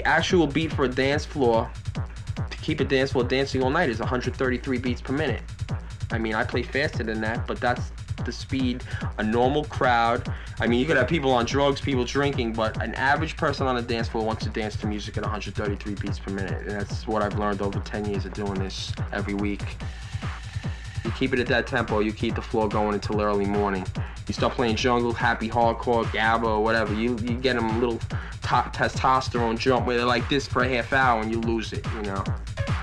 the actual beat for a dance floor, to keep a dance floor dancing all night, is 133 beats per minute. I mean, I play faster than that, but that's the speed a normal crowd. I mean, you could have people on drugs, people drinking, but an average person on a dance floor wants to dance to music at 133 beats per minute. And that's what I've learned over 10 years of doing this every week. You keep it at that tempo, you keep the floor going until early morning. You start playing jungle, happy, hardcore, gabba, or whatever, you get them a little testosterone jump where they're like this for a half hour and you lose it, you know.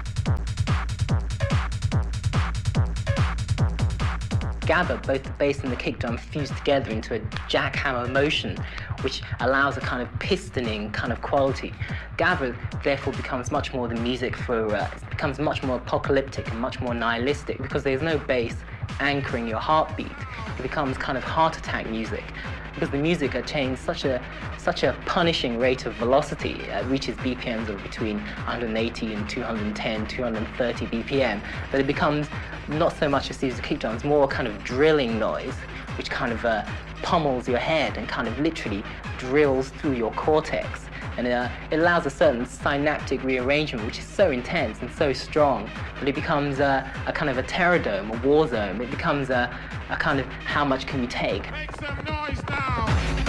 Gabba, both the bass and the kick drum fuse together into a jackhammer motion, which allows a kind of pistoning kind of quality. Gabba therefore becomes much more the music for, it becomes much more apocalyptic and much more nihilistic because there's no bass anchoring your heartbeat. It becomes kind of heart attack music because the music attains such a punishing rate of velocity. It reaches BPMs of between 180 and 210, 230 BPM, that it becomes not so much a series of kick drums, more a kind of drilling noise, which kind of pummels your head and kind of literally drills through your cortex. And it allows a certain synaptic rearrangement, which is so intense and so strong that it becomes a kind of a terror dome, a war zone. It becomes a kind of how much can you take. Make some noise now!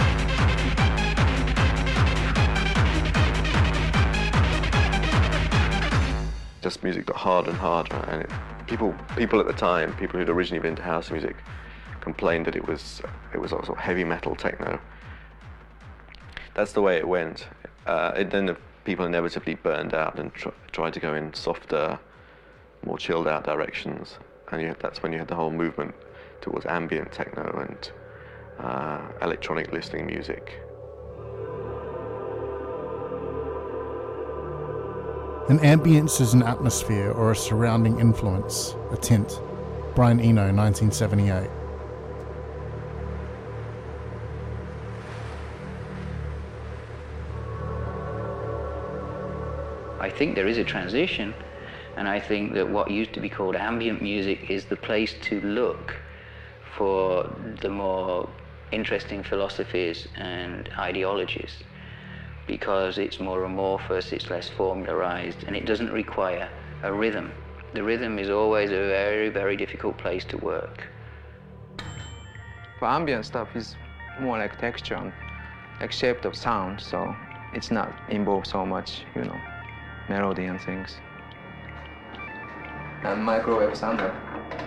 Just music got harder and harder, and people at the time, people who'd originally been to house music, complained that it was sort of heavy metal techno. That's the way it went. Then the people inevitably burned out and tried to go in softer, more chilled out directions, and that's when you had the whole movement towards ambient techno and electronic listening music. An ambience is an atmosphere or a surrounding influence, a tint. Brian Eno, 1978. I think there is a transition, and I think that what used to be called ambient music is the place to look for the more interesting philosophies and ideologies, because it's more amorphous, it's less formularized, and it doesn't require a rhythm. The rhythm is always a very, very difficult place to work. For ambient stuff is more like texture, like shape of sound, so it's not involved so much, melody and things. And microwave sounder.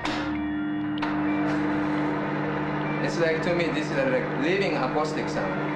It's like, to me, this is like living acoustic sound.